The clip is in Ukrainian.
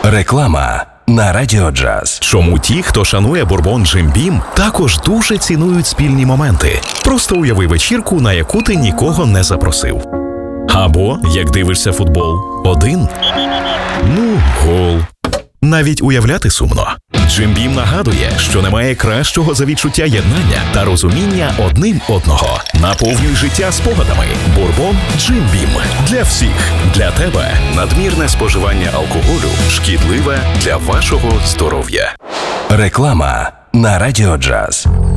Реклама на Радіо Джаз. Чому ті, хто шанує бурбон Jim Beam, також дуже цінують спільні моменти? Просто уяви вечірку, на яку ти нікого не запросив. Або, як дивишся футбол, один. Гол. Навіть уявляти сумно. Jim Beam нагадує, що немає кращого за відчуття єднання та розуміння одним одного. Наповнюй життя спогадами. Бурбон Jim Beam. Для всіх. Для тебе. Надмірне споживання алкоголю шкідливе для вашого здоров'я. Реклама на Радіо Джаз.